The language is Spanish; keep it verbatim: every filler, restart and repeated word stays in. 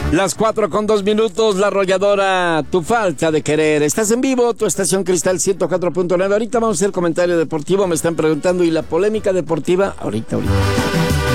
Las cuatro con dos minutos, la arrolladora, tu falta de querer. Estás en vivo, tu estación Cristal ciento cuatro punto nueve. Ahorita vamos a hacer comentario deportivo, me están preguntando, ¿y la polémica deportiva? Ahorita, ahorita.